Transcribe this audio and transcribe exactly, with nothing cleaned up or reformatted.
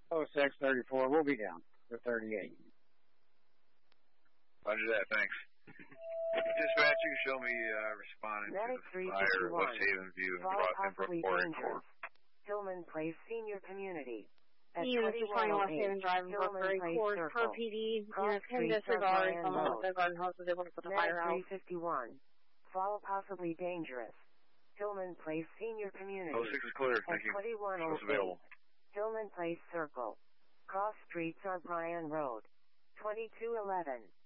oh six thirty-four. We'll be down to thirty-eight. Roger that. Thanks. Dispatch, you can show me uh, responding Medic to the fire at West Haven View and Cross possibly Import. Hillman Place Senior Community. At Unit two twenty West Haven Drive in Buckberry Court, per P D, Unit ten disregard, someone with the garden hose was able to put the fire out. three fifty-one. Fall possibly dangerous. Hillman Place Senior Community. oh six is clear, thank you. twenty-one What's available? Hillman Place Circle. Cross streets on Bryan Road. twenty-two eleven.